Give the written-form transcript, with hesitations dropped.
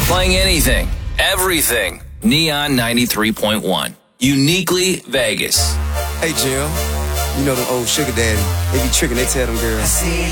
Playing anything, everything. Neon 93.1. Uniquely Vegas. Hey, Jim. You know them old sugar daddy. They be tricking, they tell them girls.